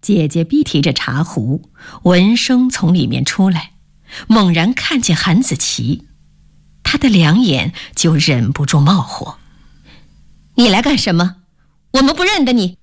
姐姐逼提着茶壶，闻声从里面出来，猛然看见韩子琪，她的两眼就忍不住冒火：“你来干什么？我们不认得你！”